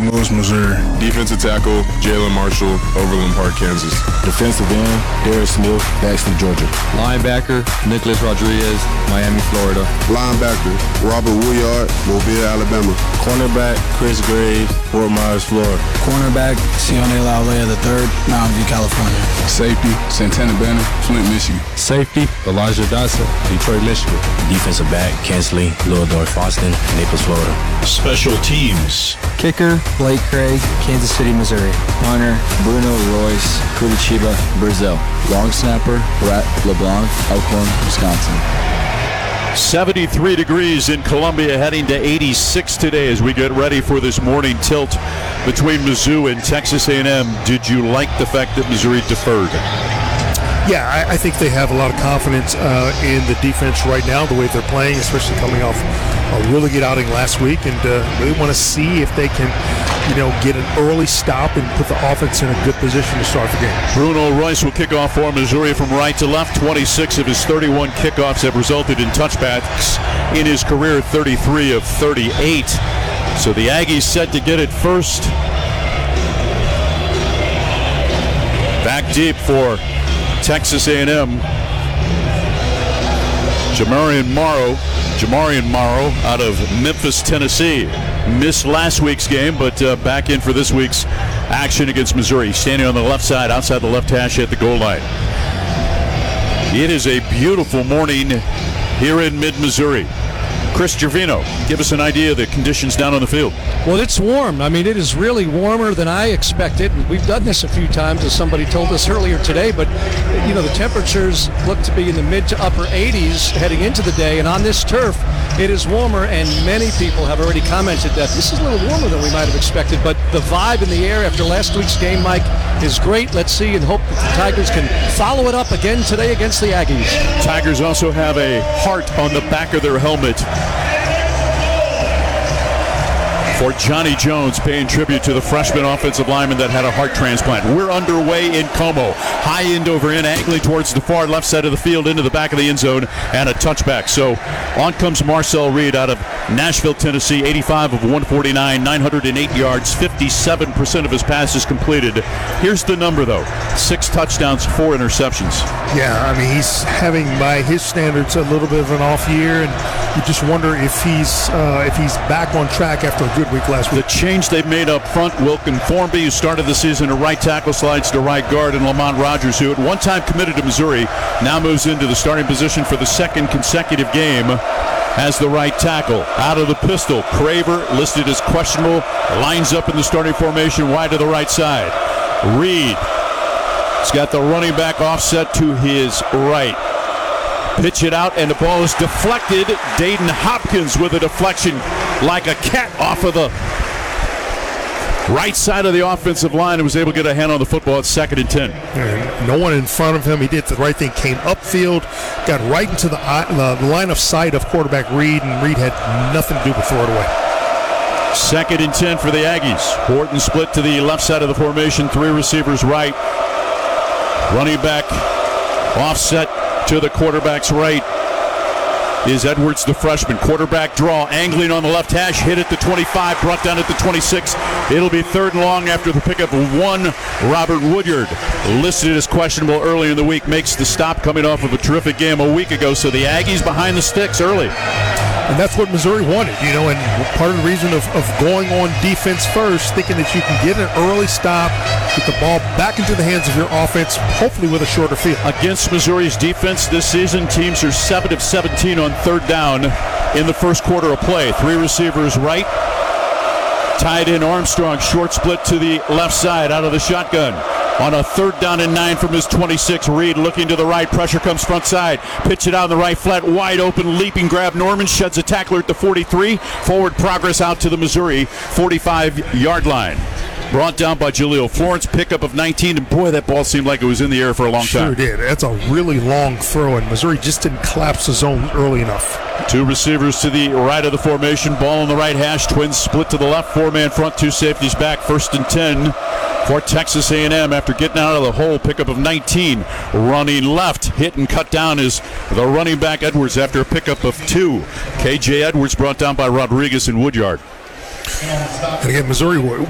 Moose, Missouri. Defensive tackle, Jalen Marshall, Overland Park, Kansas. Defensive end, Darius Smith, Baxter, Georgia. Linebacker, Nicholas Rodriguez, Miami, Florida. Linebacker, Robert Wooyard, Mobile, Alabama. Cornerback, Chris Graves, Fort Myers, Florida. Cornerback, Sione Laulea III, Mountain View, California. Safety, Santana Banner, Flint, Michigan. Safety, Elijah Dotson, Detroit, Michigan. Defensive back, Kensley, Lillardorf, Austin, Naples, Florida. Special teams. Kicker, Blake Craig, Kansas City, Missouri. Punter, Bruno Royce, Curitiba, Brazil. Long snapper, Brett LeBlanc, Elkhorn, Wisconsin. 73 degrees in Columbia, heading to 86 today as we get ready for this morning tilt between Mizzou and Texas A&M. Did you like the fact that Missouri deferred? Yeah, I think they have a lot of confidence in the defense right now, the way they're playing, especially coming off a really good outing last week, and really want to see if they can, get an early stop and put the offense in a good position to start the game. Bruno Royce will kick off for Missouri from right to left. 26 of his 31 kickoffs have resulted in touchbacks in his career, 33 of 38. So the Aggies set to get it first. Back deep for Texas A&M. Jamarian Morrow out of Memphis, Tennessee. Missed last week's game, but back in for this week's action against Missouri. Standing on the left side, outside the left hash at the goal line. It is a beautiful morning here in mid-Missouri. Chris Gervino, give us an idea of the conditions down on the field. Well, it's warm. I mean, it is really warmer than I expected. We've done this a few times, as somebody told us earlier today, but, the temperatures look to be in the mid to upper 80s heading into the day, and on this turf, it is warmer, and many people have already commented that this is a little warmer than we might have expected, but the vibe in the air after last week's game, Mike, is great. Let's see and hope that the Tigers can follow it up again today against the Aggies. Tigers also have a heart on the back of their helmet for Johnny Jones, paying tribute to the freshman offensive lineman that had a heart transplant. We're underway in Como. High end over end, angling towards the far left side of the field into the back of the end zone, and a touchback. So on comes Marcel Reed out of Nashville, Tennessee, 85 of 149, 908 yards, 57% of his passes completed. Here's the number, though. 6 touchdowns, 4 interceptions. Yeah, I mean, he's having, by his standards, a little bit of an off year, and you just wonder if he's back on track after a good week last week. The change they've made up front, Wilkin Formby, who started the season at right tackle, slides to right guard, and Lamont Rogers, who at one time committed to Missouri, now moves into the starting position for the second consecutive game as the right tackle. Out of the pistol, Craver, listed as questionable, lines up in the starting formation wide to the right side. Reed has got the running back offset to his right. Pitch it out, and the ball is deflected. Dayton Hopkins with a deflection like a cat off of the right side of the offensive line and was able to get a hand on the football at 2nd and 10. And no one in front of him. He did the right thing, came upfield, got right into the line of sight of quarterback Reed, and Reed had nothing to do but throw it away. 2nd and 10 for the Aggies. Horton split to the left side of the formation, 3 receivers right. Running back offset to the quarterback's right is Edwards, the freshman. Quarterback draw, angling on the left hash, hit at the 25, brought down at the 26. It'll be 3rd and long after the pickup of 1. Robert Woodyard, listed as questionable early in the week, makes the stop coming off of a terrific game a week ago. So the Aggies behind the sticks early. And that's what Missouri wanted, and part of the reason of going on defense first, thinking that you can get an early stop, get the ball back into the hands of your offense, hopefully with a shorter field. Against Missouri's defense this season, teams are 7 of 17 on 3rd down in the first quarter of play. 3 receivers right. Tied in Armstrong, short split to the left side out of the shotgun. On a 3rd down and 9 from his 26, Reed looking to the right. Pressure comes front side. Pitch it out in the right flat. Wide open, leaping grab. Norman sheds a tackler at the 43. Forward progress out to the Missouri 45-yard line. Brought down by Jaleel Florence, pickup of 19, and boy, that ball seemed like it was in the air for a long time. Sure did. That's a really long throw, and Missouri just didn't collapse the zone early enough. 2 receivers to the right of the formation, ball on the right hash, Twins split to the left, 4-man front, 2 safeties back, 1st and 10 for Texas A&M after getting out of the hole, pickup of 19. Running left, hit and cut down is the running back Edwards after a pickup of 2. KJ Edwards brought down by Rodriguez and Woodyard. And again, Missouri